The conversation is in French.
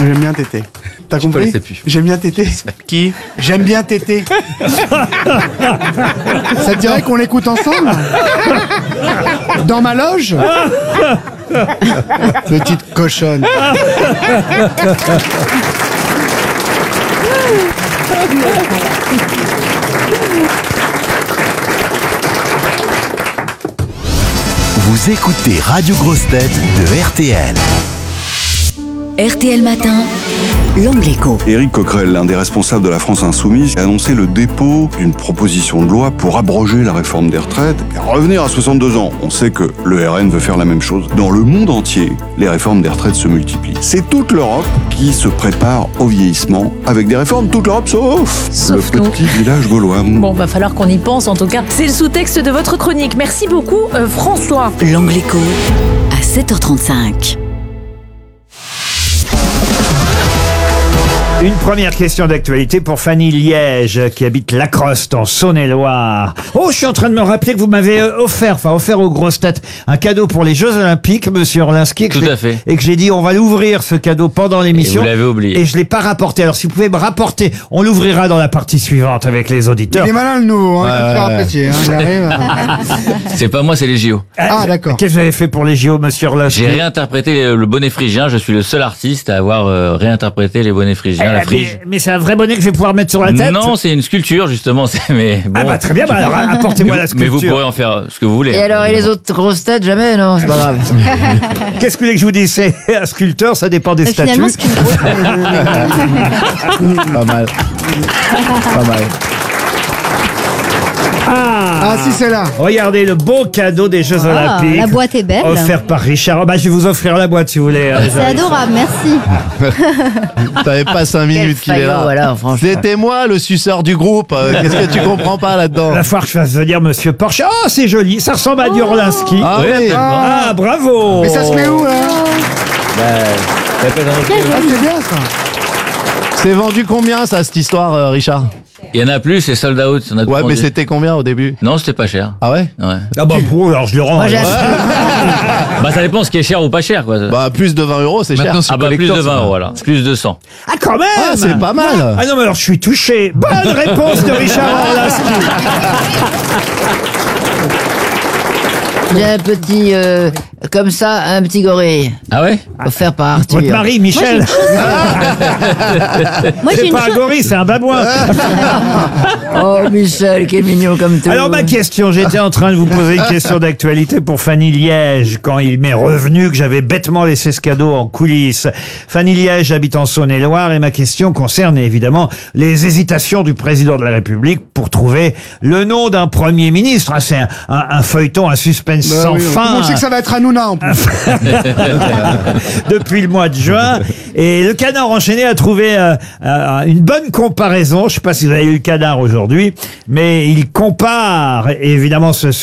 J'aime bien téter. T'as compris? sais plus. J'aime bien téter. Qui? J'aime bien téter. Ça te dirait qu'on l'écoute ensemble? Dans ma loge? Petite cochonne. Vous écoutez Radio Grosse Tête de RTL. RTL Matin, l'Angle Écho. Éric Coquerel, l'un des responsables de la France Insoumise, a annoncé le dépôt d'une proposition de loi pour abroger la réforme des retraites et revenir à 62 ans. On sait que le RN veut faire la même chose. Dans le monde entier, les réformes des retraites se multiplient. C'est toute l'Europe qui se prépare au vieillissement avec des réformes, toute l'Europe sauf le nous. petit village gaulois. Bon, va falloir qu'on y pense en tout cas. C'est le sous-texte de votre chronique. Merci beaucoup, François. L'Angle Écho, à 7h35. Une première question d'actualité pour Fanny Liège, qui habite Lacroste, en Saône-et-Loire. Oh, je suis en train de me rappeler que vous m'avez offert aux grosses têtes, un cadeau pour les Jeux Olympiques, monsieur Orlinski. Tout à fait. Et que j'ai dit, on va l'ouvrir, ce cadeau, pendant l'émission. Et vous l'avez oublié. Et je l'ai pas rapporté. Alors, si vous pouvez me rapporter, on l'ouvrira dans la partie suivante avec les auditeurs. Il est malin le nouveau, hein, comme faire apprécier. Hein, j'arrive. C'est pas moi, c'est les JO. Ah, d'accord. Qu'est-ce que vous avez fait pour les JO, monsieur Orlinski? J'ai réinterprété le bonnet phrygien. Je suis le seul artiste à avoir réinterprété les bonnets phrygiens. La frige. Mais c'est un vrai bonnet que je vais pouvoir mettre sur la tête? Non, c'est une sculpture justement. Mais bon. Ah bah très bien, bah alors apportez-moi la Mais sculpture. vous pourrez en faire ce que vous voulez. Et alors, et les autres grosses têtes, jamais? Non, c'est pas grave. Qu'est-ce que vous voulez que je vous dise? C'est un sculpteur, ça dépend des statuts. Finalement, ce qu'il Pas mal. Pas mal. Ah, si, c'est là. Regardez le beau cadeau des Jeux Olympiques. La boîte est belle. Offert par Richard. Bah, je vais vous offrir la boîte si vous voulez. C'est adorable, merci. T'avais pas 5 minutes qu'il est là. Voilà, franchement. C'était moi le suceur du groupe. Qu'est-ce que tu comprends pas là-dedans? La fois que je fasse venir monsieur Porsche. Oh, c'est joli. Ça ressemble à du Orlinski. Ah Oui, oui. Ah, bravo. Mais ça se met où, là? Ça peut être un autre- Ah, c'est bien, ça. C'est vendu combien ça, cette histoire, Richard? Il y en a plus, c'est sold out. Il y en a Ouais, plus. mais c'était combien au début? Non, c'était pas cher. Ah ouais? Ouais. Ah bah pour alors je le rends. Moi, j'ai alors. Bah ça dépend ce qui est cher ou pas cher quoi. Bah, plus de 20 €, c'est cher. Ah bah plus de 20 €, voilà. Plus de 100. Ah quand même. Ah, c'est pas mal. Ah non mais alors je suis touché. Bonne réponse de Richard Orlinski. J'ai un petit, comme ça, un petit gorille. Ah ouais? Offert par Arthur. Votre mari Michel. Moi, j'ai C'est une pas un chose. gorille, c'est un babouin. Oh, Michel, qui est mignon comme tout. Alors ma question, j'étais en train de vous poser une question d'actualité pour Fanny Liège, quand il m'est revenu que j'avais bêtement laissé ce cadeau en coulisses. Fanny Liège habite en Saône-et-Loire et ma question concerne évidemment les hésitations du président de la République pour trouver le nom d'un Premier ministre. Ah, c'est un feuilleton, un suspense Bah sans oui, fin. on sait que ça va être Hanouna, en plus. Depuis le mois de juin. Et le Canard enchaîné a trouvé une bonne comparaison. Je ne sais pas si vous avez eu le Canard aujourd'hui, mais il compare évidemment ce